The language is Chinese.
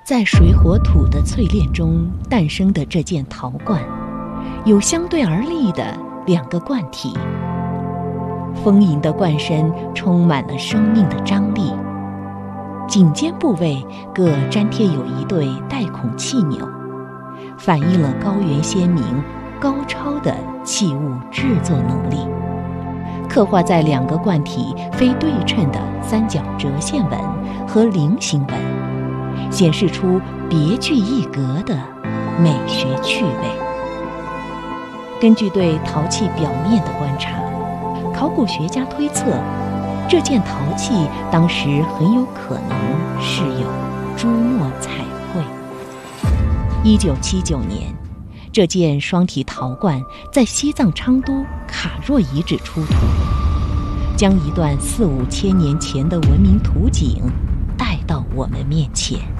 在水火土的淬炼中诞生的这件陶罐，有相对而立的两个罐体。丰盈的罐身充满了生命的张力，颈肩部位各粘贴有一对带孔气钮，反映了高原鲜明、高超的器物制作能力。刻画在两个罐体非对称的三角折线纹和菱形纹，显示出别具一格的美学趣味。根据对陶器表面的观察，考古学家推测，这件陶器当时很有可能是有朱墨彩绘。1979年，这件双体陶罐在西藏昌都卡若遗址出土，将一段4、5千年前的文明图景带到我们面前。